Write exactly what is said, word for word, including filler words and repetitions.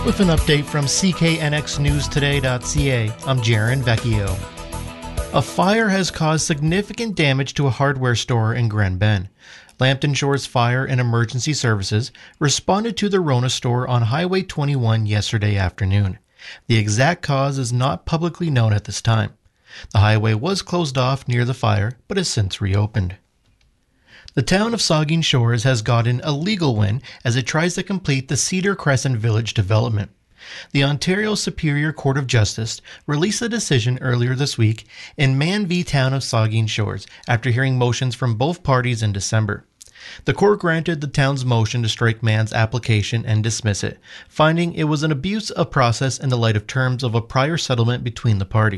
With an update from C K N X News Today dot C A, I'm Jaron Vecchio. A fire has caused significant damage to a hardware store in Grand Bend. Lambton Shores Fire and Emergency Services responded to the Rona store on Highway twenty-one yesterday afternoon. The exact cause is not publicly known at this time. The highway was closed off near the fire, but has since reopened. The town of Saugeen Shores has gotten a legal win as it tries to complete the Cedar Crescent Village development. The Ontario Superior Court of Justice released a decision earlier this week in Mann v. Town of Saugeen Shores after hearing motions from both parties in December. The court granted the town's motion to strike Mann's application and dismiss it, finding it was an abuse of process in the light of terms of a prior settlement between the parties.